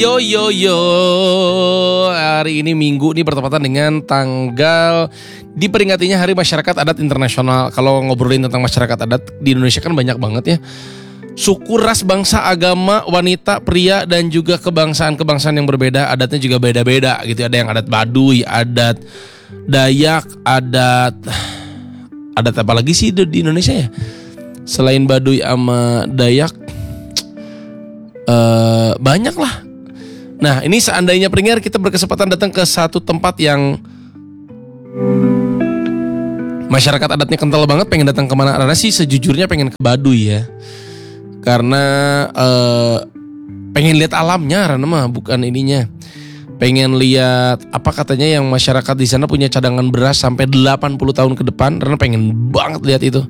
Yo yo yo. Hari ini Minggu nih bertepatan dengan tanggal diperingatinya Hari Masyarakat Adat Internasional. Kalau ngobrolin tentang masyarakat adat di Indonesia kan banyak banget ya. Suku, ras, bangsa, agama, wanita, pria dan juga kebangsaan-kebangsaan yang berbeda. Adatnya juga beda-beda gitu. Ada yang adat Baduy, adat Dayak, adat apa lagi sih di Indonesia ya? Selain Baduy sama Dayak, banyak lah. Nah ini seandainya pendengar kita berkesempatan datang ke satu tempat yang masyarakat adatnya kental banget, pengen datang kemana? Karena sih sejujurnya pengen ke Baduy ya. Karena pengen lihat alamnya, karena mah bukan ininya. Pengen lihat apa katanya yang masyarakat di sana punya cadangan beras sampai 80 tahun ke depan. Karena pengen banget lihat itu.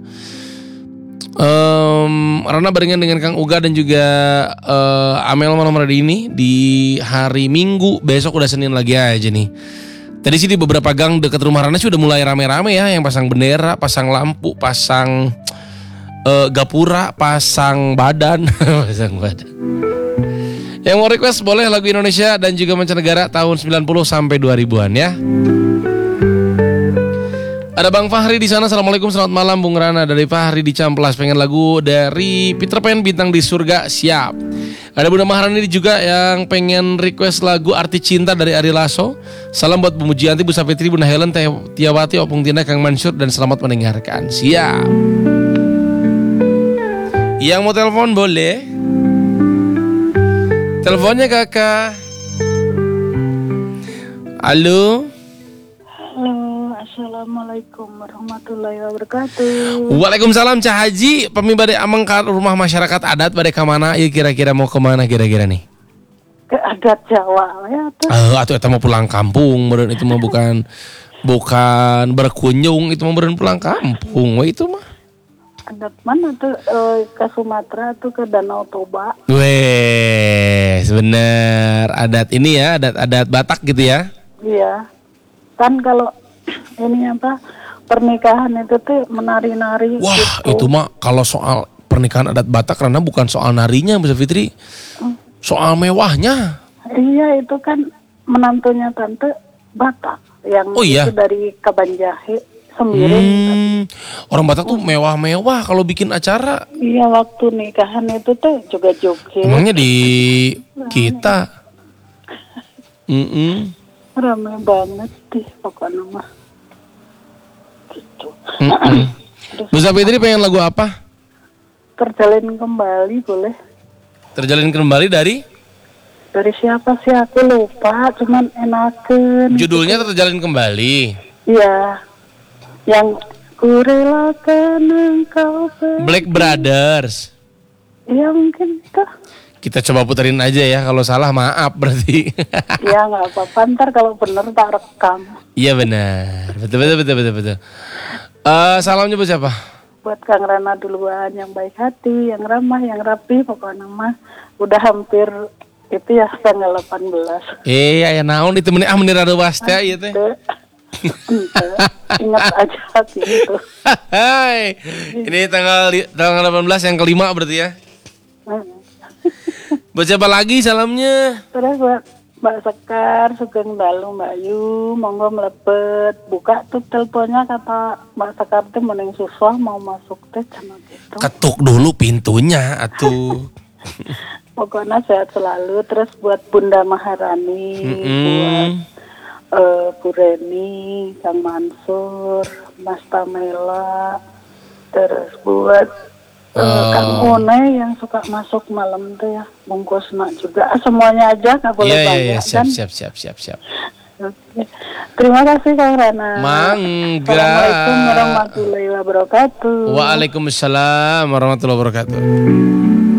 Karena barengan dengan Kang Uga dan juga Amel malam hari ini di hari Minggu, besok udah Senin lagi aja nih. Tadi sih di beberapa gang dekat rumah Rana sih udah mulai rame-rame ya, yang pasang bendera, pasang lampu, pasang gapura, pasang badan, pasang badan. Yang mau request boleh lagu Indonesia dan juga mancanegara tahun 90 sampai 2000-an ya. Ada Bang Fahri di sana. Assalamualaikum, selamat malam Bung Rana dari Fahri di Ciamplas. Pengen lagu dari Peter Pan, Bintang di Surga. Siap. Ada Bunda Maharani juga yang pengen request lagu Arti Cinta dari Ari Lasso. Salam buat Bu Mujianti, Bu Safitri, Bunda Helen, Teh Tiawati, Opung Tina, Kang Mansur, dan selamat mendengarkan. Siap. Yang mau telepon boleh. Teleponnya kakak. Halo. Assalamualaikum warahmatullahi wabarakatuh. Waalaikumsalam Cah Haji. Pemi bade ameng ka rumah masyarakat adat bade ka mana? Ieu kira-kira mau ke mana kira-kira nih? Ke adat Jawa ya tuh. Atuh eta mau pulang kampung, meureun itu mah bukan berkunjung, itu mah meureun pulang kampung we itu mah. Adat mana tuh ke Sumatera tuh ke Danau Toba. Weh, bener. Adat ini ya, adat Batak gitu ya. Iya. Kan kalau ini apa pernikahan itu tuh menari-nari. Wah gitu. itu mah kalau soal pernikahan adat Batak karena bukan soal narinya Bu Fitri, soal mewahnya. Iya itu kan menantunya tante Batak yang itu dari Kabanjahe Sembiring. Orang Batak tuh mewah-mewah kalau bikin acara. Iya waktu nikahan itu tuh juga joget. Emangnya di kita. Ramai banget sih pokoknya mah. Gitu. Bu Fitri pengen lagu apa? Terjalin kembali boleh. Terjalin kembali dari siapa sih aku lupa, cuman enakan. Judulnya gitu. Terjalin kembali. Iya. Yang kurelakan engkau Black Brothers. Iya mungkin itu. Kita coba puterin aja ya, kalau salah maaf berarti. Iya nggak apa-apa, ntar kalau bener tak rekam. Iya benar, betul. Salamnya buat siapa? Buat Kang Rana duluan, yang baik hati, yang ramah, yang rapi, pokoknya mah udah hampir itu ya tanggal 18. Ya naon itu menit ada wasta ya teh. Ingat aja gitu. Hai. Ini tanggal 18 yang kelima berarti ya. Buat siapa lagi salamnya? Terus buat Mbak Sekar, Sugeng Dalu, Mbak Yu, monggo melepet. Buka tuh teleponnya kata Mbak Sekar tuh mending susah mau masuk teh sama gitu. Ketuk dulu pintunya atuh. Pokoknya sehat selalu. Terus buat Bunda Maharani, buat Bu Reni, Kang Mansur, Mas Tamela, terus buat Kang Une yang suka masuk malam tuh ya, bungkus mak juga, semuanya aja nggak boleh banyak. Siap. Oke. Terima kasih Kang Rana. Mangga. Assalamualaikum warahmatullahi wabarakatuh. Waalaikumsalam warahmatullahi wabarakatuh.